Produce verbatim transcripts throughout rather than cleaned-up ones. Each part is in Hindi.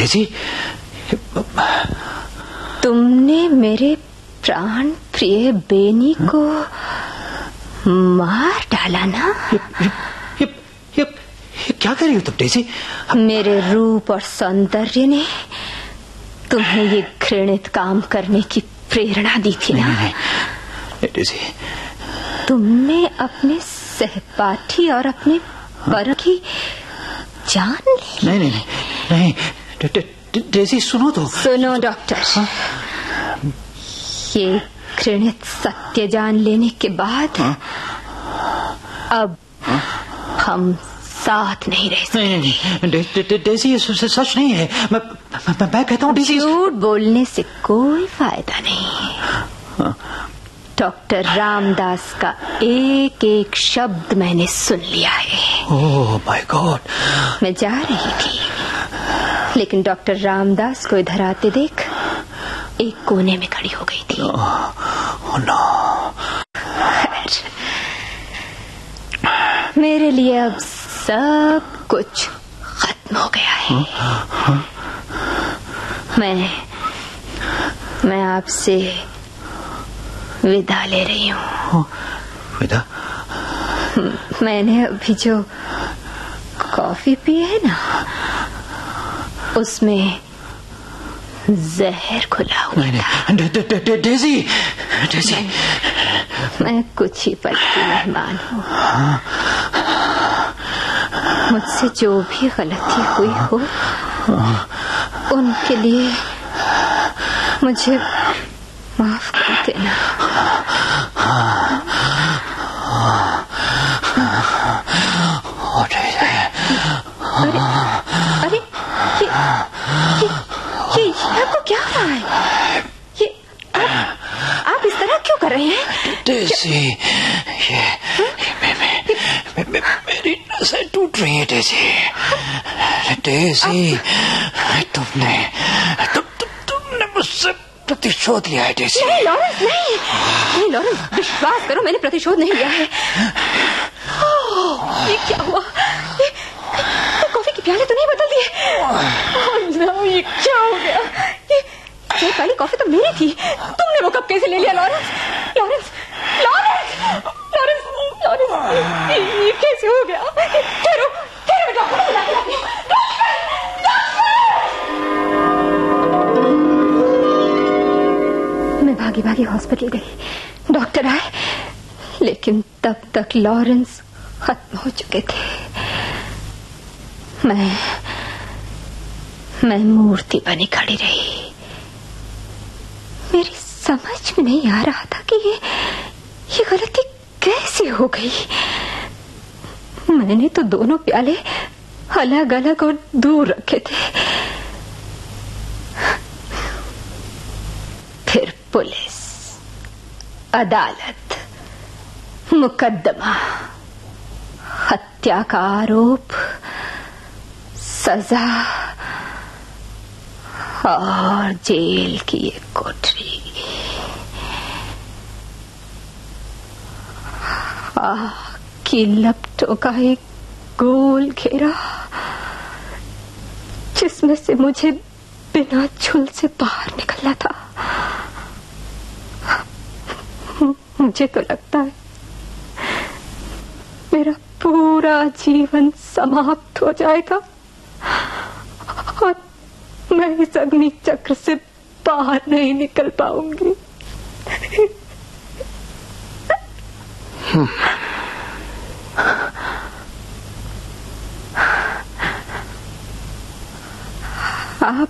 डेजी, तुमने मेरे प्राण प्रिय बेनी को मार डाला ना? ये, ये, ये, ये, ये क्या कर रही हो तुम डेजी? मेरे रूप और सौंदर्य ने तुम्हें ये घृणित काम करने की प्रेरणा दी थी ना? नहीं, नहीं, डेजी, तुमने अपने सहपाठी और अपने पर की जान ली? नहीं नहीं नहीं, नहीं डेजी सुनो तो। सुनो डॉक्टर, हाँ? ये घृणित सत्य जान लेने के बाद हाँ? अब हाँ? हम साथ नहीं रह सकते। नहीं नहीं डे, डे, डे, डेजी ये सच नहीं है। मैं मैं, मैं कहता हूँ डेजी, झूठ बोलने से कोई फायदा नहीं। डॉक्टर रामदास का एक एक शब्द मैंने सुन लिया है। Oh my God. मैं जा रही थी, लेकिन डॉक्टर रामदास को इधर आते देख एक कोने में खड़ी हो गई थी। Oh no. खैर, मेरे लिए अब सब कुछ खत्म हो गया है। हाँ, हाँ। मैं मैं आपसे विदा ले रही हूँ। विदा? मैंने अभी जो कॉफी पी है ना, उसमें जहर खुला हुआ नहीं, नहीं, day, day, day, Daisy, Daisy. मैं, मैं कुछ ही पल की मेहमान हूँ। मुझसे जो भी गलती हुई हो, उनके लिए मुझे माफ कर देना। अरे अरे ये ये ये आपको क्या हुआ है? ये आप, आप इस तरह क्यों कर रहे हैं? डेजी, ये, ये मे, मे, मे, मे, मेरी नसें टूट रही है डेजी। डेजी, तुमने तुम, तुम, तुमने मुझसे प्रतिशोध लिया है डेजी। नहीं लॉरेंस, नहीं नहीं लॉरेंस, विश्वास करो, मैंने प्रतिशोध नहीं लिया है। ओह, ये क्या हुआ? ये, ये कॉफी की प्याले तो नहीं बदल दिए? ओह नो, ये क्या हो गया? ये ये पहली कॉफी तो मेरी थी, तुमने वो कप कैसे ले लिया? Lawrence, Lawrence, Lawrence, Lawrence, Lawrence, ये कैसे हो गया? ठहरो, ठहरो, डॉक्टर को बुला के लाती हूँ। मैं भागी भागी हॉस्पिटल गई। डॉक्टर आए, लेकिन तब तक लॉरेंस खत्म हो चुके थे। मैं मैं मूर्ति बनी खड़ी रही। मेरी समझ में नहीं आ रहा था कि ये ये गलती कैसे हो गई। मैंने तो दोनों प्याले अलग अलग और दूर रखे थे। फिर पुलिस, अदालत, मुकदमा, हत्या का आरोप, सजा और जेल की एक कोठरी। आग की लपटों का एक गोल घेरा, जिसमें से मुझे बिना झुल से बाहर निकलना था। मुझे तो लगता है मेरा पूरा जीवन समाप्त हो जाएगा और मैं इस अग्नि चक्र से बाहर नहीं निकल पाऊंगी। आप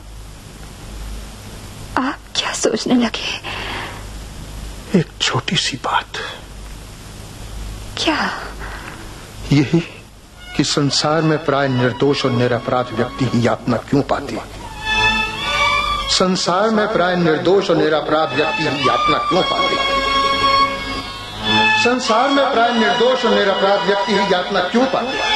आप क्या सोचने लगे? एक छोटी सी बात। क्या? यही कि संसार में प्राय निर्दोष और निरपराध व्यक्ति ही यातना क्यों पाते? संसार में प्राय निर्दोष और निरपराध व्यक्ति ही यातना क्यों पाते? संसार में प्राय निर्दोष और निरपराध व्यक्ति ही यातना क्यों पाते?